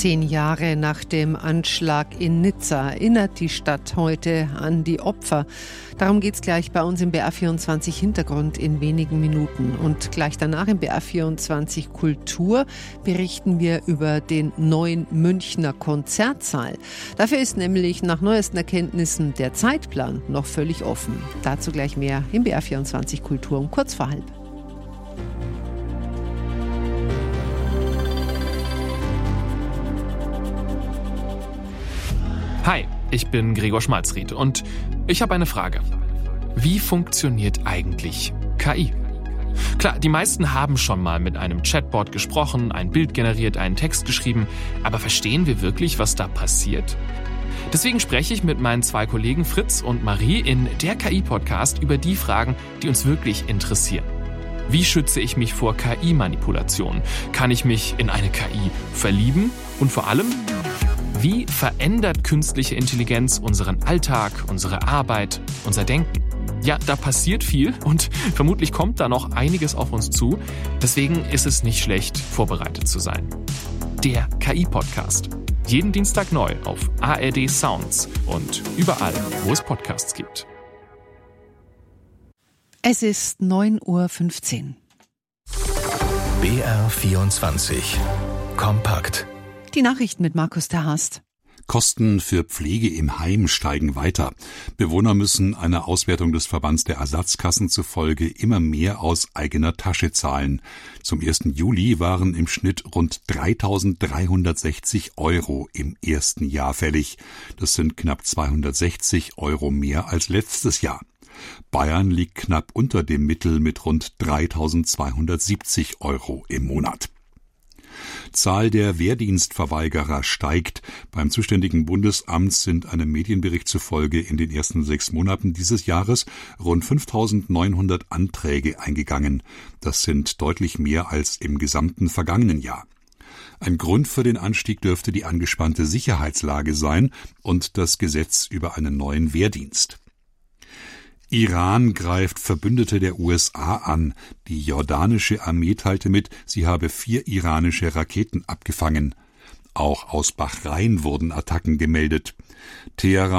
10 Jahre nach dem Anschlag in Nizza erinnert die Stadt heute an die Opfer. Darum geht's gleich bei uns im BR24 Hintergrund in wenigen Minuten. Und gleich danach im BR24 Kultur berichten wir über den neuen Münchner Konzertsaal. Dafür ist nämlich nach neuesten Erkenntnissen der Zeitplan noch völlig offen. Dazu gleich mehr im BR24 Kultur um kurz vor halb. Hi, ich bin Gregor Schmalzried und ich habe eine Frage. Wie funktioniert eigentlich KI? Klar, die meisten haben schon mal mit einem Chatbot gesprochen, ein Bild generiert, einen Text geschrieben, aber verstehen wir wirklich, was da passiert? Deswegen spreche ich mit meinen 2 Kollegen Fritz und Marie in der KI-Podcast über die Fragen, die uns wirklich interessieren. Wie schütze ich mich vor KI-Manipulation? Kann ich mich in eine KI verlieben? Und vor allem, wie verändert künstliche Intelligenz unseren Alltag, unsere Arbeit, unser Denken? Ja, da passiert viel und vermutlich kommt da noch einiges auf uns zu. Deswegen ist es nicht schlecht, vorbereitet zu sein. Der KI-Podcast. Jeden Dienstag neu auf ARD Sounds und überall, wo es Podcasts gibt. Es ist 9:15 Uhr. BR24 Kompakt. Die Nachrichten mit Markus Terhast. Kosten für Pflege im Heim steigen weiter. Bewohner müssen einer Auswertung des Verbands der Ersatzkassen zufolge immer mehr aus eigener Tasche zahlen. Zum 1. Juli waren im Schnitt rund 3.360 € im ersten Jahr fällig. Das sind knapp 260 € mehr als letztes Jahr. Bayern liegt knapp unter dem Mittel mit rund 3.270 € im Monat. Zahl der Wehrdienstverweigerer steigt. Beim zuständigen Bundesamt sind einem Medienbericht zufolge in den ersten 6 Monaten dieses Jahres rund 5.900 Anträge eingegangen. Das sind deutlich mehr als im gesamten vergangenen Jahr. Ein Grund für den Anstieg dürfte die angespannte Sicherheitslage sein und das Gesetz über einen neuen Wehrdienst. Iran greift Verbündete der USA an. Die jordanische Armee teilte mit, sie habe 4 iranische Raketen abgefangen. Auch aus Bahrain wurden Attacken gemeldet. Teheran